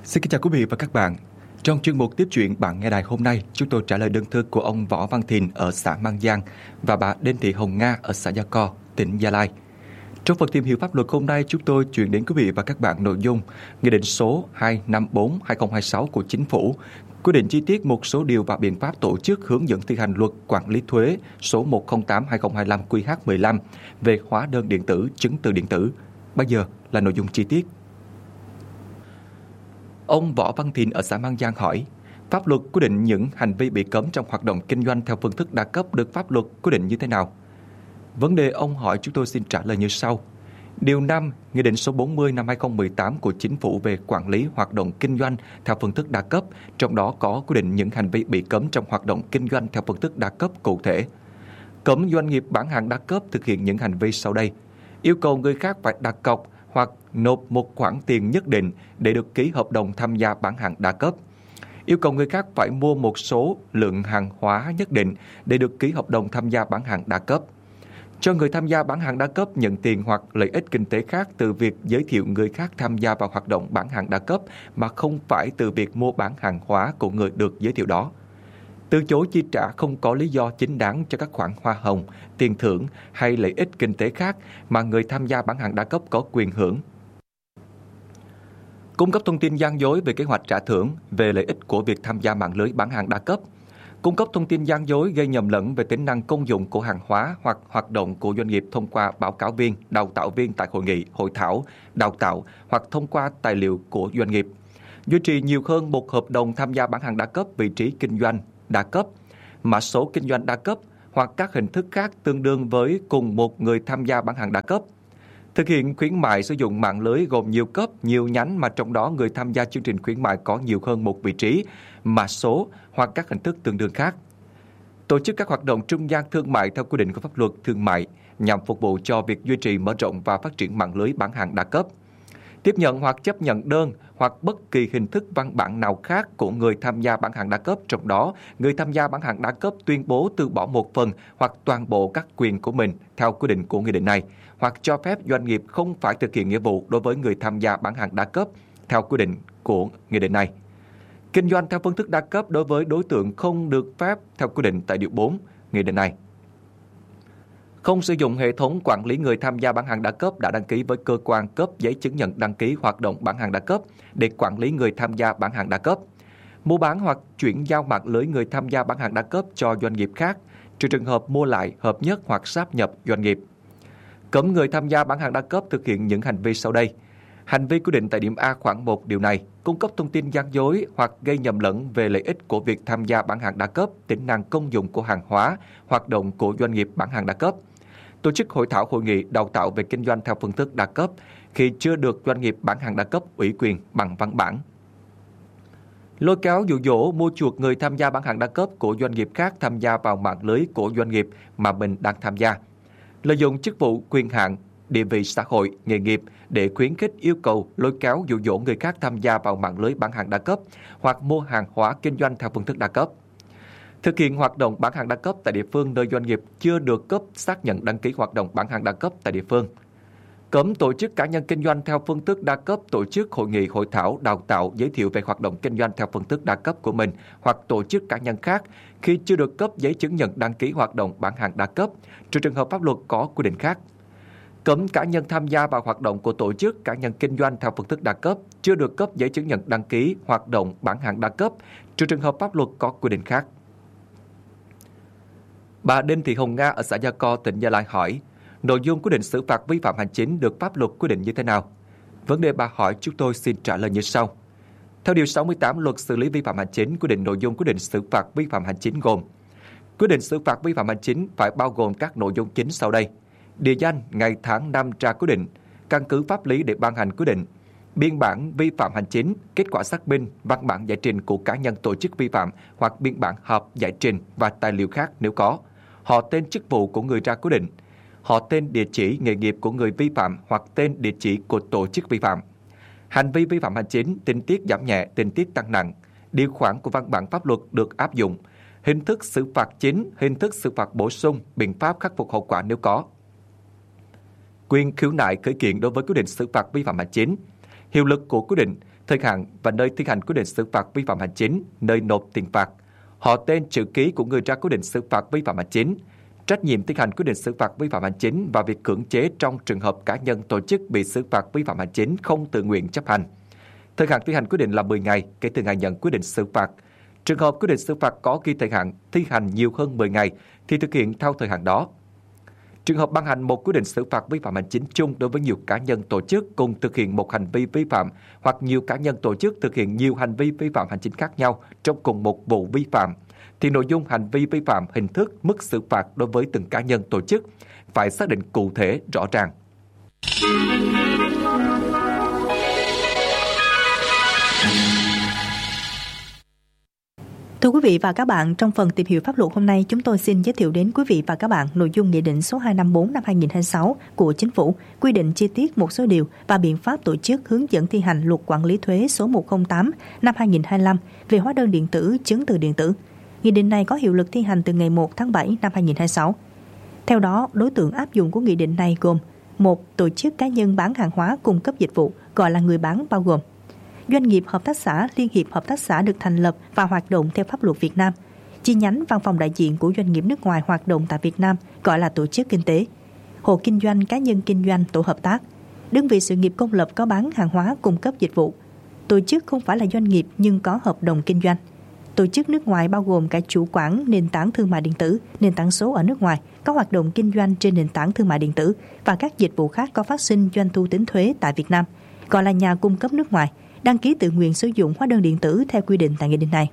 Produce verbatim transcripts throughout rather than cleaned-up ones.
Xin kính chào quý vị và các bạn. Trong chuyên mục tiếp chuyện bạn nghe đài hôm nay, chúng tôi trả lời đơn thư của ông Võ Văn Thìn ở xã Mang Giang và bà Đinh Thị Hồng Nga ở xã Gia Co, tỉnh Gia Lai. Trong phần tìm hiểu pháp luật hôm nay, chúng tôi chuyển đến quý vị và các bạn nội dung Nghị định số hai trăm năm mươi tư trên hai nghìn không trăm hai mươi sáu của Chính phủ quy định chi tiết một số điều và biện pháp tổ chức hướng dẫn thi hành luật quản lý thuế số một không tám trên hai nghìn không trăm hai mươi lăm Q H mười lăm về hóa đơn điện tử, chứng từ điện tử. Bây giờ là nội dung chi tiết. Ông Võ Văn Thìn ở xã Mang Giang hỏi, pháp luật quy định những hành vi bị cấm trong hoạt động kinh doanh theo phương thức đa cấp được pháp luật quy định như thế nào? Vấn đề ông hỏi chúng tôi xin trả lời như sau. Điều năm, Nghị định số bốn mươi năm hai nghìn không trăm mười tám của Chính phủ về quản lý hoạt động kinh doanh theo phương thức đa cấp, trong đó có quy định những hành vi bị cấm trong hoạt động kinh doanh theo phương thức đa cấp cụ thể. Cấm doanh nghiệp bán hàng đa cấp thực hiện những hành vi sau đây. Yêu cầu người khác phải đặt cọc hoặc nộp một khoản tiền nhất định để được ký hợp đồng tham gia bán hàng đa cấp. Yêu cầu người khác phải mua một số lượng hàng hóa nhất định để được ký hợp đồng tham gia bán hàng đa cấp. Cho người tham gia bán hàng đa cấp nhận tiền hoặc lợi ích kinh tế khác từ việc giới thiệu người khác tham gia vào hoạt động bán hàng đa cấp mà không phải từ việc mua bán hàng hóa của người được giới thiệu đó. Từ chối chi trả không có lý do chính đáng cho các khoản hoa hồng, tiền thưởng hay lợi ích kinh tế khác mà người tham gia bán hàng đa cấp có quyền hưởng. Cung cấp thông tin gian dối về kế hoạch trả thưởng, về lợi ích của việc tham gia mạng lưới bán hàng đa cấp. Cung cấp thông tin gian dối gây nhầm lẫn về tính năng công dụng của hàng hóa hoặc hoạt động của doanh nghiệp thông qua báo cáo viên, đào tạo viên tại hội nghị, hội thảo, đào tạo hoặc thông qua tài liệu của doanh nghiệp. Duy trì nhiều hơn một hợp đồng tham gia bán hàng đa cấp, vị trí kinh doanh đa cấp, mã số kinh doanh đa cấp hoặc các hình thức khác tương đương với cùng một người tham gia bán hàng đa cấp. Thực hiện khuyến mại sử dụng mạng lưới gồm nhiều cấp, nhiều nhánh mà trong đó người tham gia chương trình khuyến mại có nhiều hơn một vị trí, mã số hoặc các hình thức tương đương khác. Tổ chức các hoạt động trung gian thương mại theo quy định của pháp luật thương mại nhằm phục vụ cho việc duy trì, mở rộng và phát triển mạng lưới bán hàng đa cấp. Tiếp nhận hoặc chấp nhận đơn hoặc bất kỳ hình thức văn bản nào khác của người tham gia bán hàng đa cấp, trong đó người tham gia bán hàng đa cấp tuyên bố từ bỏ một phần hoặc toàn bộ các quyền của mình theo quy định của nghị định này, hoặc cho phép doanh nghiệp không phải thực hiện nghĩa vụ đối với người tham gia bán hàng đa cấp theo quy định của nghị định này. Kinh doanh theo phương thức đa cấp đối với đối tượng không được phép theo quy định tại điều bốn nghị định này. Không sử dụng hệ thống quản lý người tham gia bán hàng đa cấp đã đăng ký với cơ quan cấp giấy chứng nhận đăng ký hoạt động bán hàng đa cấp để quản lý người tham gia bán hàng đa cấp. Mua bán hoặc chuyển giao mạng lưới người tham gia bán hàng đa cấp cho doanh nghiệp khác, trừ trường hợp mua lại, hợp nhất hoặc sáp nhập doanh nghiệp. Cấm người tham gia bán hàng đa cấp thực hiện những hành vi sau đây. Hành vi quy định tại điểm A khoản một điều này, cung cấp thông tin gian dối hoặc gây nhầm lẫn về lợi ích của việc tham gia bán hàng đa cấp, tính năng công dụng của hàng hóa, hoạt động của doanh nghiệp bán hàng đa cấp. Tổ chức hội thảo, hội nghị, đào tạo về kinh doanh theo phương thức đa cấp khi chưa được doanh nghiệp bán hàng đa cấp ủy quyền bằng văn bản. Lôi kéo dụ dỗ mua chuộc người tham gia bán hàng đa cấp của doanh nghiệp khác tham gia vào mạng lưới của doanh nghiệp mà mình đang tham gia. Lợi dụng chức vụ, quyền hạn, địa vị xã hội, nghề nghiệp để khuyến khích, yêu cầu, lôi kéo dụ dỗ người khác tham gia vào mạng lưới bán hàng đa cấp hoặc mua hàng hóa kinh doanh theo phương thức đa cấp. Thực hiện hoạt động bán hàng đa cấp tại địa phương nơi doanh nghiệp chưa được cấp xác nhận đăng ký hoạt động bán hàng đa cấp tại địa phương. Cấm tổ chức cá nhân kinh doanh theo phương thức đa cấp tổ chức hội nghị, hội thảo, đào tạo, giới thiệu về hoạt động kinh doanh theo phương thức đa cấp của mình hoặc tổ chức cá nhân khác khi chưa được cấp giấy chứng nhận đăng ký hoạt động bán hàng đa cấp, trừ trường hợp pháp luật có quy định khác. Cấm cá nhân tham gia vào hoạt động của tổ chức cá nhân kinh doanh theo phương thức đa cấp, chưa được cấp giấy chứng nhận đăng ký hoạt động bán hàng đa cấp, trừ trường hợp pháp luật có quy định khác. Bà Đinh Thị Hồng Nga ở xã Gia Co, tỉnh Gia Lai hỏi, nội dung quy định xử phạt vi phạm hành chính được pháp luật quy định như thế nào? Vấn đề bà hỏi chúng tôi xin trả lời như sau. Theo điều sáu mươi tám Luật xử lý vi phạm hành chính, quy định nội dung quy định xử phạt vi phạm hành chính gồm: quy định xử phạt vi phạm hành chính phải bao gồm các nội dung chính sau đây: địa danh, ngày tháng năm ra quyết định, căn cứ pháp lý để ban hành quyết định, biên bản vi phạm hành chính, kết quả xác minh, văn bản giải trình của cá nhân tổ chức vi phạm hoặc biên bản họp giải trình và tài liệu khác nếu có, họ tên chức vụ của người ra quyết định, họ tên địa chỉ nghề nghiệp của người vi phạm hoặc tên địa chỉ của tổ chức vi phạm, hành vi vi phạm hành chính, tình tiết giảm nhẹ, tình tiết tăng nặng, điều khoản của văn bản pháp luật được áp dụng, hình thức xử phạt chính, hình thức xử phạt bổ sung, biện pháp khắc phục hậu quả nếu có. Quyền khiếu nại khởi kiện đối với quyết định xử phạt vi phạm hành chính. Hiệu lực của quyết định thời hạn và nơi thi hành quyết định xử phạt vi phạm hành chính, nơi nộp tiền phạt, họ tên, chữ ký của người ra quyết định xử phạt vi phạm hành chính, trách nhiệm thi hành quyết định xử phạt vi phạm hành chính và việc cưỡng chế trong trường hợp cá nhân tổ chức bị xử phạt vi phạm hành chính không tự nguyện chấp hành. Thời hạn thi hành quyết định là mười ngày kể từ ngày nhận quyết định xử phạt. Trường hợp quyết định xử phạt có ghi thời hạn thi hành nhiều hơn mười ngày thì thực hiện theo thời hạn đó. Trường hợp ban hành một quyết định xử phạt vi phạm hành chính chung đối với nhiều cá nhân tổ chức cùng thực hiện một hành vi vi phạm hoặc nhiều cá nhân tổ chức thực hiện nhiều hành vi vi phạm hành chính khác nhau trong cùng một vụ vi phạm, thì nội dung hành vi vi phạm, hình thức, mức xử phạt đối với từng cá nhân tổ chức phải xác định cụ thể, rõ ràng. Thưa quý vị và các bạn, trong phần tìm hiểu pháp luật hôm nay, chúng tôi xin giới thiệu đến quý vị và các bạn nội dung Nghị định số hai trăm năm mươi tư năm hai nghìn không trăm hai mươi sáu của Chính phủ quy định chi tiết một số điều và biện pháp tổ chức hướng dẫn thi hành Luật Quản lý thuế số một không tám năm hai nghìn không trăm hai mươi lăm về hóa đơn điện tử, chứng từ điện tử. Nghị định này có hiệu lực thi hành từ ngày một tháng bảy năm hai nghìn không trăm hai mươi sáu. Theo đó, đối tượng áp dụng của nghị định này gồm: một. Tổ chức cá nhân bán hàng hóa cung cấp dịch vụ, gọi là người bán, bao gồm doanh nghiệp, hợp tác xã, liên hiệp hợp tác xã được thành lập và hoạt động theo pháp luật Việt Nam, chi nhánh, văn phòng đại diện của doanh nghiệp nước ngoài hoạt động tại Việt Nam, gọi là tổ chức kinh tế, hộ kinh doanh, cá nhân kinh doanh, tổ hợp tác, đơn vị sự nghiệp công lập có bán hàng hóa cung cấp dịch vụ, tổ chức không phải là doanh nghiệp nhưng có hợp đồng kinh doanh, tổ chức nước ngoài bao gồm cả chủ quản nền tảng thương mại điện tử, nền tảng số ở nước ngoài, có hoạt động kinh doanh trên nền tảng thương mại điện tử và các dịch vụ khác có phát sinh doanh thu tính thuế tại Việt Nam, gọi là nhà cung cấp nước ngoài, đăng ký tự nguyện sử dụng hóa đơn điện tử theo quy định tại nghị định này.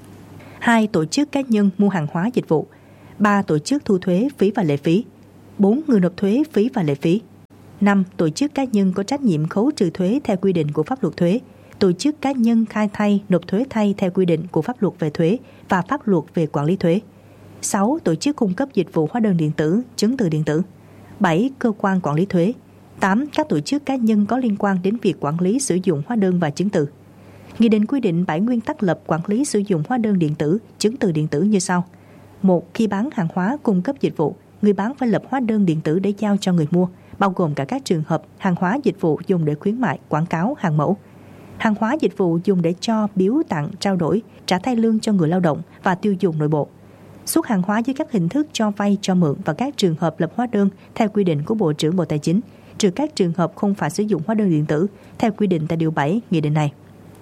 hai. Tổ chức cá nhân mua hàng hóa dịch vụ. ba. Tổ chức thu thuế, phí và lệ phí. bốn. Người nộp thuế, phí và lệ phí. năm. Tổ chức cá nhân có trách nhiệm khấu trừ thuế theo quy định của pháp luật thuế. Tổ chức cá nhân khai thay, nộp thuế thay theo quy định của pháp luật về thuế và pháp luật về quản lý thuế. sáu. Tổ chức cung cấp dịch vụ hóa đơn điện tử, chứng từ điện tử. bảy. Cơ quan quản lý thuế. tám. Các tổ chức cá nhân có liên quan đến việc quản lý sử dụng hóa đơn và chứng từ. Nghị định quy định bảy nguyên tắc lập quản lý sử dụng hóa đơn điện tử, chứng từ điện tử như sau. một. Khi bán hàng hóa cung cấp dịch vụ, người bán phải lập hóa đơn điện tử để giao cho người mua, bao gồm cả các trường hợp hàng hóa dịch vụ dùng để khuyến mại, quảng cáo, hàng mẫu. Hàng hóa dịch vụ dùng để cho, biếu tặng, trao đổi, trả thay lương cho người lao động và tiêu dùng nội bộ. Xuất hàng hóa dưới các hình thức cho vay, cho mượn và các trường hợp lập hóa đơn theo quy định của Bộ trưởng Bộ Tài chính, trừ các trường hợp không phải sử dụng hóa đơn điện tử theo quy định tại điều bảy nghị định này.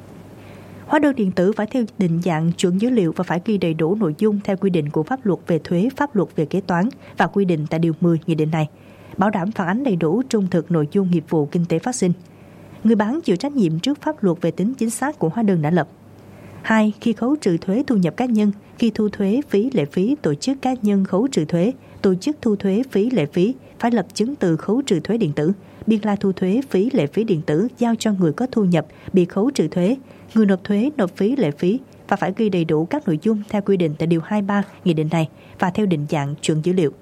Hóa đơn điện tử phải theo định dạng chuẩn dữ liệu và phải ghi đầy đủ nội dung theo quy định của pháp luật về thuế, pháp luật về kế toán và quy định tại điều mười nghị định này, bảo đảm phản ánh đầy đủ trung thực nội dung nghiệp vụ kinh tế phát sinh. Người bán chịu trách nhiệm trước pháp luật về tính chính xác của hóa đơn đã lập. hai. Khi khấu trừ thuế thu nhập cá nhân, khi thu thuế phí lệ phí, tổ chức cá nhân khấu trừ thuế, tổ chức thu thuế phí lệ phí phải lập chứng từ khấu trừ thuế điện tử, biên lai thu thuế phí lệ phí điện tử giao cho người có thu nhập bị khấu trừ thuế, người nộp thuế nộp phí lệ phí và phải ghi đầy đủ các nội dung theo quy định tại điều hai mươi ba nghị định này và theo định dạng chuẩn dữ liệu.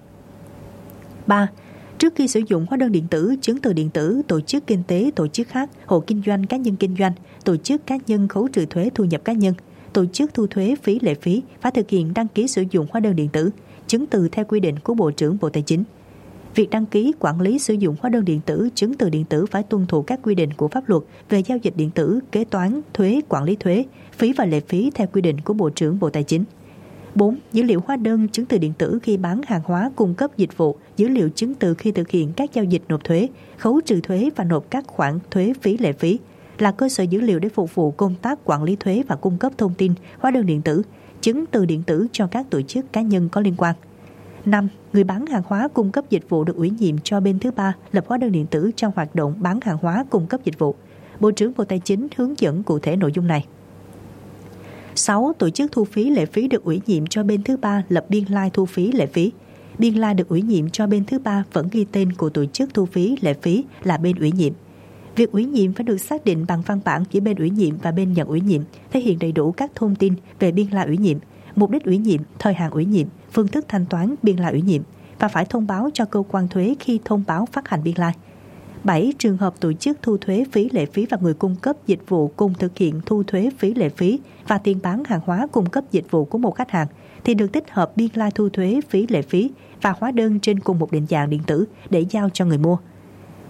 ba. Trước khi sử dụng hóa đơn điện tử, chứng từ điện tử, tổ chức kinh tế, tổ chức khác, hộ kinh doanh, cá nhân kinh doanh, tổ chức cá nhân khấu trừ thuế thu nhập cá nhân, tổ chức thu thuế phí lệ phí phải thực hiện đăng ký sử dụng hóa đơn điện tử, chứng từ theo quy định của Bộ trưởng Bộ Tài chính. Việc đăng ký, quản lý sử dụng hóa đơn điện tử, chứng từ điện tử phải tuân thủ các quy định của pháp luật về giao dịch điện tử, kế toán, thuế, quản lý thuế, phí và lệ phí theo quy định của Bộ trưởng Bộ Tài chính. bốn. Dữ liệu hóa đơn, chứng từ điện tử khi bán hàng hóa cung cấp dịch vụ, dữ liệu chứng từ khi thực hiện các giao dịch nộp thuế, khấu trừ thuế và nộp các khoản thuế phí lệ phí là cơ sở dữ liệu để phục vụ công tác quản lý thuế và cung cấp thông tin hóa đơn điện tử, chứng từ điện tử cho các tổ chức cá nhân có liên quan. năm. Người bán hàng hóa cung cấp dịch vụ được ủy nhiệm cho bên thứ ba lập hóa đơn điện tử trong hoạt động bán hàng hóa cung cấp dịch vụ. Bộ trưởng Bộ Tài chính hướng dẫn cụ thể nội dung này. sáu. Tổ chức thu phí lệ phí được ủy nhiệm cho bên thứ ba lập biên lai thu phí lệ phí. Biên lai được ủy nhiệm cho bên thứ ba vẫn ghi tên của tổ chức thu phí lệ phí là bên ủy nhiệm. Việc ủy nhiệm phải được xác định bằng văn bản giữa bên ủy nhiệm và bên nhận ủy nhiệm, thể hiện đầy đủ các thông tin về biên lai ủy nhiệm, mục đích ủy nhiệm, thời hạn ủy nhiệm, phương thức thanh toán biên lai ủy nhiệm và phải thông báo cho cơ quan thuế khi thông báo phát hành biên lai. bảy. Trường hợp tổ chức thu thuế phí lệ phí và người cung cấp dịch vụ cùng thực hiện thu thuế phí lệ phí và tiền bán hàng hóa cung cấp dịch vụ của một khách hàng thì được tích hợp biên lai thu thuế phí lệ phí và hóa đơn trên cùng một định dạng điện tử để giao cho người mua.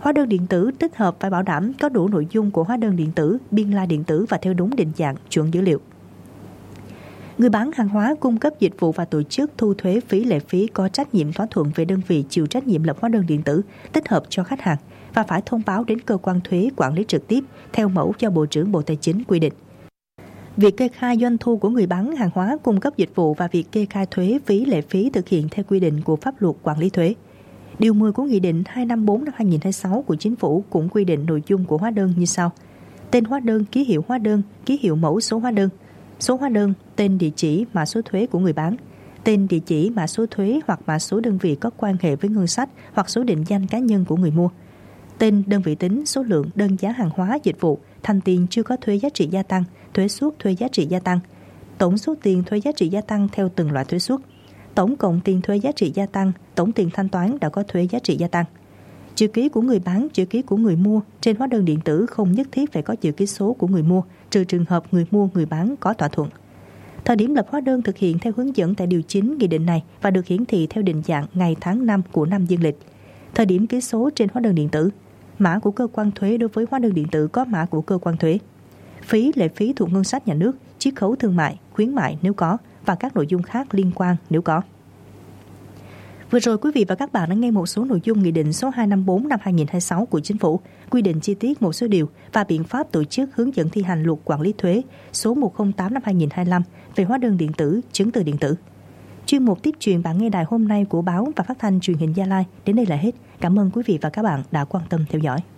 Hóa đơn điện tử tích hợp phải bảo đảm có đủ nội dung của hóa đơn điện tử, biên lai điện tử và theo đúng định dạng, chuẩn dữ liệu. Người bán hàng hóa, cung cấp dịch vụ và tổ chức thu thuế phí lệ phí có trách nhiệm thỏa thuận về đơn vị chịu trách nhiệm lập hóa đơn điện tử tích hợp cho khách hàng và phải thông báo đến cơ quan thuế quản lý trực tiếp theo mẫu do Bộ trưởng Bộ Tài chính quy định. Việc kê khai doanh thu của người bán hàng hóa, cung cấp dịch vụ và việc kê khai thuế phí lệ phí thực hiện theo quy định của pháp luật quản lý thuế. Điều mười của Nghị định hai trăm năm mươi bốn năm hai nghìn không trăm hai mươi sáu của Chính phủ cũng quy định nội dung của hóa đơn như sau: tên hóa đơn, ký hiệu hóa đơn, ký hiệu mẫu số hóa đơn, số hóa đơn, tên, địa chỉ, mã số thuế của người bán, tên, địa chỉ, mã số thuế hoặc mã số đơn vị có quan hệ với ngân sách hoặc số định danh cá nhân của người mua, tên, đơn vị tính, số lượng, đơn giá hàng hóa, dịch vụ, thành tiền chưa có thuế giá trị gia tăng, thuế suất, thuế giá trị gia tăng, tổng số tiền thuế giá trị gia tăng theo từng loại thuế suất, tổng cộng tiền thuế giá trị gia tăng, tổng tiền thanh toán đã có thuế giá trị gia tăng. Chữ ký của người bán, chữ ký của người mua trên hóa đơn điện tử không nhất thiết phải có chữ ký số của người mua, trừ trường hợp người mua, người bán có thỏa thuận. Thời điểm lập hóa đơn thực hiện theo hướng dẫn tại điều chín nghị định này và được hiển thị theo định dạng ngày tháng năm của năm dương lịch. Thời điểm ký số trên hóa đơn điện tử, mã của cơ quan thuế đối với hóa đơn điện tử có mã của cơ quan thuế. Phí, lệ phí thuộc ngân sách nhà nước, chiết khấu thương mại, khuyến mại nếu có và các nội dung khác liên quan nếu có. Vừa rồi quý vị và các bạn đã nghe một số nội dung Nghị định số hai trăm năm mươi bốn năm hai nghìn không trăm hai mươi sáu của Chính phủ quy định chi tiết một số điều và biện pháp tổ chức hướng dẫn thi hành Luật Quản lý thuế số một không tám năm hai nghìn không trăm hai mươi lăm về hóa đơn điện tử, chứng từ điện tử. Chuyên mục tiếp truyền bạn nghe đài hôm nay của báo và phát thanh truyền hình Gia Lai đến đây là hết. Cảm ơn quý vị và các bạn đã quan tâm theo dõi.